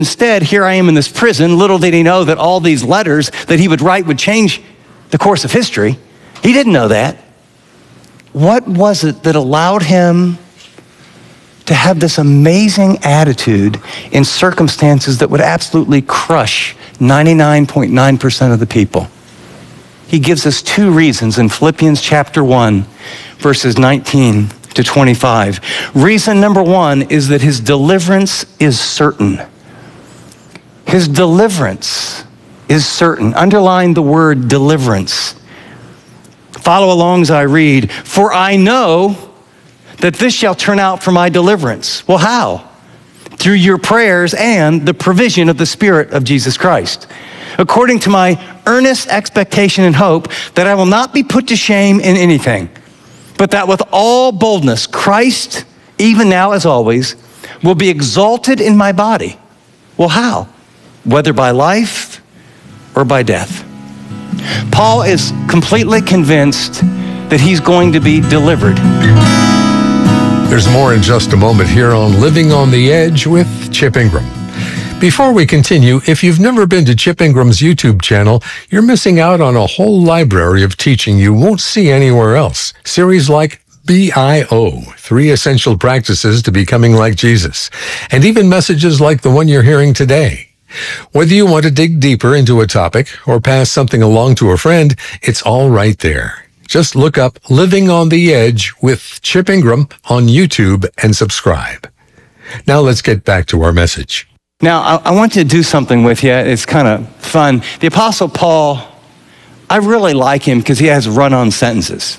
Instead, here I am in this prison. Little did he know that all these letters that he would write would change the course of history. He didn't know that. What was it that allowed him to have this amazing attitude in circumstances that would absolutely crush 99.9% of the people? He gives us two reasons in Philippians chapter 1, verses 19 to 25. Reason number one is that his deliverance is certain. His deliverance is certain. Underline the word deliverance. Follow along as I read. For I know that this shall turn out for my deliverance. Well, how? Through your prayers and the provision of the Spirit of Jesus Christ. According to my earnest expectation and hope that I will not be put to shame in anything, but that with all boldness, Christ, even now as always, will be exalted in my body. Well, how? Whether by life or by death. Paul is completely convinced that he's going to be delivered. There's more in just a moment here on Living on the Edge with Chip Ingram. Before we continue, if you've never been to Chip Ingram's YouTube channel, you're missing out on a whole library of teaching you won't see anywhere else. Series like BIO, 3 Essential Practices to Becoming Like Jesus, and even messages like the one you're hearing today. Whether you want to dig deeper into a topic or pass something along to a friend, it's all right there. Just look up Living on the Edge with Chip Ingram on YouTube and subscribe. Now let's get back to our message. Now, I want to do something with you. It's kind of fun. The Apostle Paul, I really like him because he has run-on sentences.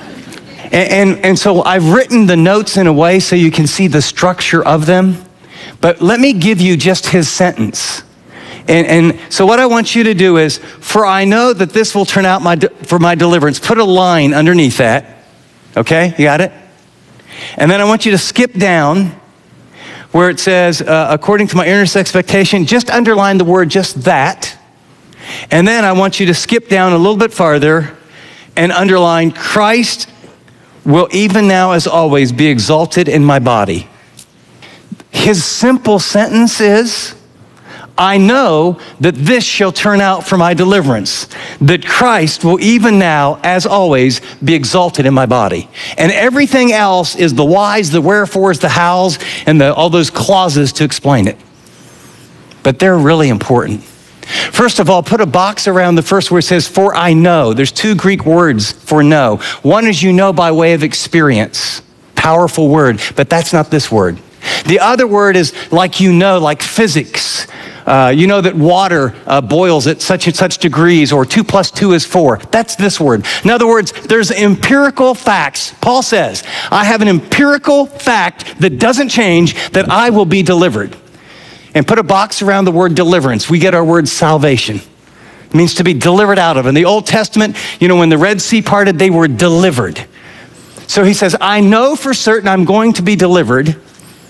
And so I've written the notes in a way so you can see the structure of them. But let me give you just his sentence. And so what I want you to do is, for I know that this will turn out for my deliverance. Put a line underneath that. Okay, you got it? And then I want you to skip down where it says, according to my earnest expectation, just underline the word just that. And then I want you to skip down a little bit farther and underline, Christ will even now as always be exalted in my body. His simple sentence is, I know that this shall turn out for my deliverance, that Christ will even now, as always, be exalted in my body. And everything else is the whys, the wherefores, the hows, and all those clauses to explain it. But they're really important. First of all, put a box around the first where it says, for I know. There's 2 Greek words for know. One is you know by way of experience. Powerful word, but that's not this word. The other word is like you know, like physics. You know that water boils at such and such degrees, or 2 + 2 is 4. That's this word. In other words, there's empirical facts. Paul says, I have an empirical fact that doesn't change, that I will be delivered. And put a box around the word deliverance. We get our word salvation. It means to be delivered out of. In the Old Testament, you know, when the Red Sea parted, they were delivered. So he says, I know for certain I'm going to be delivered,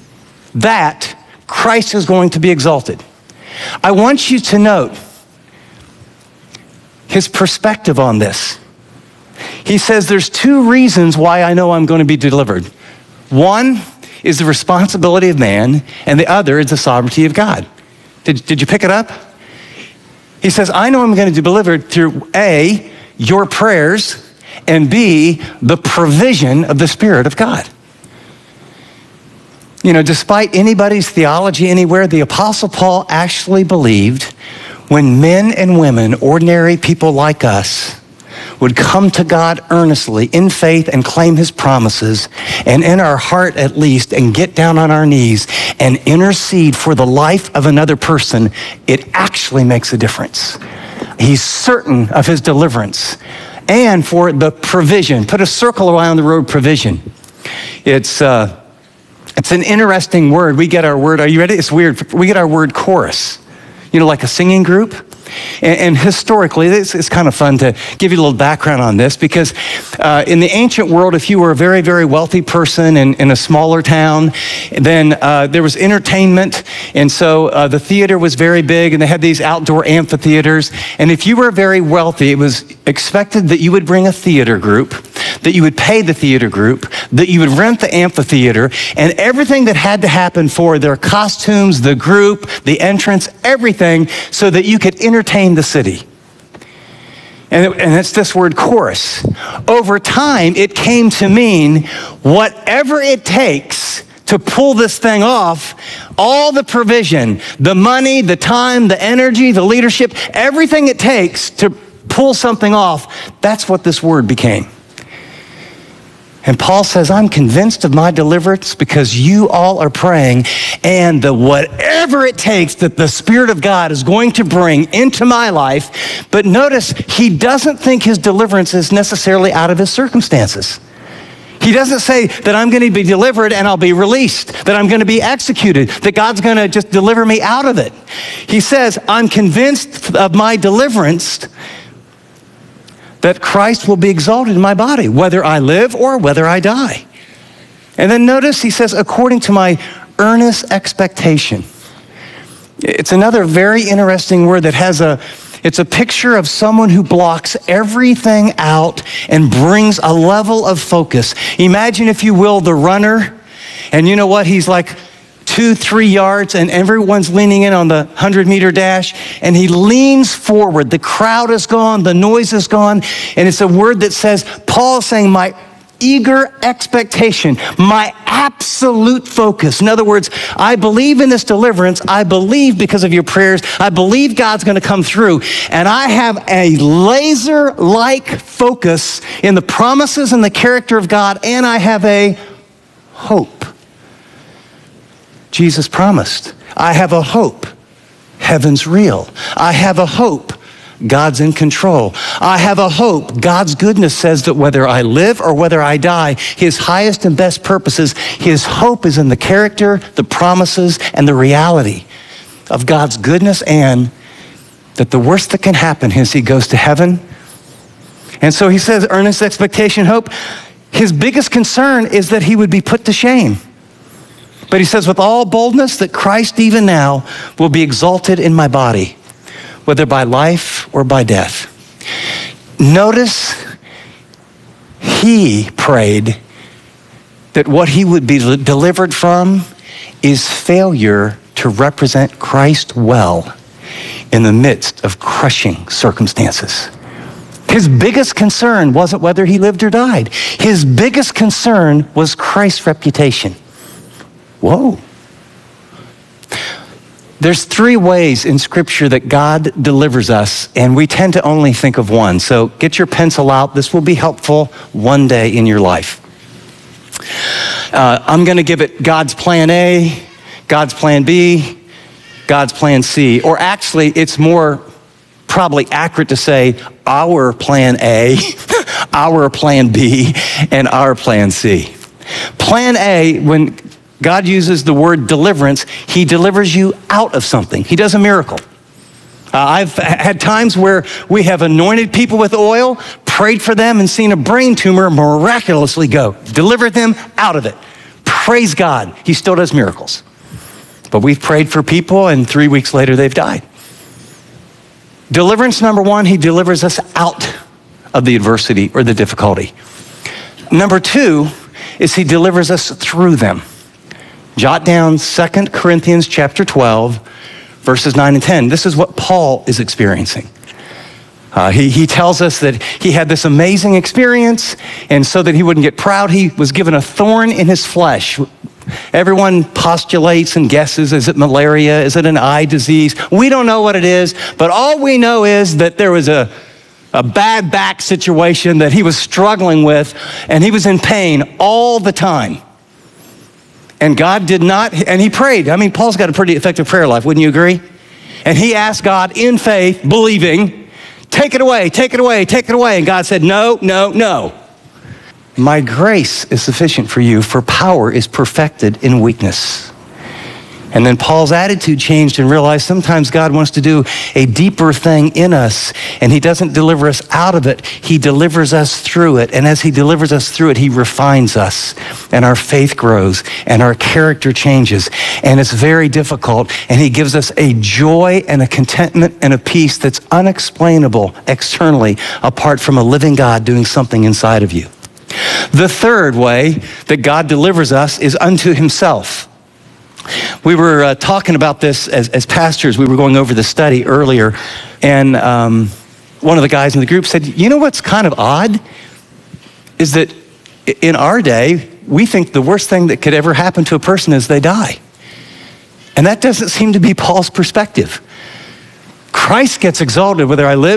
that Christ is going to be exalted. I want you to note his perspective on this. He says there's 2 reasons why I know I'm going to be delivered. One is the responsibility of man, and the other is the sovereignty of God. Did you pick it up? He says, I know I'm going to be delivered through A, your prayers, and B, the provision of the Spirit of God. You know, despite anybody's theology anywhere, the Apostle Paul actually believed when men and women, ordinary people like us, would come to God earnestly in faith and claim his promises, and in our heart at least, and get down on our knees and intercede for the life of another person, it actually makes a difference. He's certain of his deliverance. And for the provision, put a circle around the word provision. It's an interesting word. We get our word, are you ready? It's weird. We get our word chorus. You know, like a singing group. And historically, it's kind of fun to give you a little background on this because in the ancient world, if you were a very, very wealthy person in a smaller town, then there was entertainment. And so the theater was very big and they had these outdoor amphitheaters. And if you were very wealthy, it was expected that you would bring a theater group, that you would pay the theater group, that you would rent the amphitheater, and everything that had to happen for their costumes, the group, the entrance, everything, so that you could entertain the city. And it's this word chorus. Over time, it came to mean whatever it takes to pull this thing off, all the provision, the money, the time, the energy, the leadership, everything it takes to pull something off, that's what this word became. And Paul says, I'm convinced of my deliverance because you all are praying, and whatever it takes that the Spirit of God is going to bring into my life. But notice, he doesn't think his deliverance is necessarily out of his circumstances. He doesn't say that I'm going to be delivered and I'll be released, that I'm going to be executed, that God's going to just deliver me out of it. He says, I'm convinced of my deliverance that Christ will be exalted in my body, whether I live or whether I die. And then notice he says, according to my earnest expectation. It's another very interesting word that it's a picture of someone who blocks everything out and brings a level of focus. Imagine, if you will, the runner, and you know what? He's like 2-3 yards and everyone's leaning in on the 100-meter dash, and he leans forward. The crowd is gone, the noise is gone, and it's a word that says, Paul is saying, my eager expectation, my absolute focus. In other words, I believe in this deliverance. I believe because of your prayers. I believe God's going to come through. And I have a laser-like focus in the promises and the character of God, and I have a hope. Jesus promised, I have a hope. Heaven's real. I have a hope. God's in control. I have a hope. God's goodness says that whether I live or whether I die, his highest and best purposes, his hope is in the character, the promises, and the reality of God's goodness, and that the worst that can happen is he goes to heaven. And so he says, earnest expectation, hope. His biggest concern is that he would be put to shame. But he says, with all boldness, that Christ even now will be exalted in my body, whether by life or by death. Notice he prayed that what he would be delivered from is failure to represent Christ well in the midst of crushing circumstances. His biggest concern wasn't whether he lived or died. His biggest concern was Christ's reputation. Whoa. There's 3 ways in Scripture that God delivers us, and we tend to only think of one. So get your pencil out. This will be helpful one day in your life. I'm going to give it God's plan A, God's plan B, God's plan C. Or actually, it's more probably accurate to say our plan A, our plan B, and our plan C. Plan A, when God uses the word deliverance, he delivers you out of something. He does a miracle. I've had times where we have anointed people with oil, prayed for them, and seen a brain tumor miraculously go. Delivered them out of it. Praise God. He still does miracles. But we've prayed for people, and 3 weeks later, they've died. Deliverance number 1, he delivers us out of the adversity or the difficulty. Number 2 is he delivers us through them. Jot down 2 Corinthians chapter 12, verses 9 and 10. This is what Paul is experiencing. He tells us that he had this amazing experience, and so that he wouldn't get proud, he was given a thorn in his flesh. Everyone postulates and guesses, is it malaria? Is it an eye disease? We don't know what it is, but all we know is that there was a bad back situation that he was struggling with, and he was in pain all the time. And God did not, and he prayed. I mean, Paul's got a pretty effective prayer life, wouldn't you agree? And he asked God in faith, believing, take it away, take it away, take it away. And God said, no, no, no. My grace is sufficient for you, for power is perfected in weakness. And then Paul's attitude changed and realized sometimes God wants to do a deeper thing in us, and he doesn't deliver us out of it. He delivers us through it. And as he delivers us through it, he refines us, and our faith grows, and our character changes. And it's very difficult, and he gives us a joy and a contentment and a peace that's unexplainable externally apart from a living God doing something inside of you. The third way that God delivers us is unto himself. We were talking about this as pastors. We were going over the study earlier, and one of the guys in the group said, you know what's kind of odd? Is that in our day, we think the worst thing that could ever happen to a person is they die. And that doesn't seem to be Paul's perspective. Christ gets exalted whether I live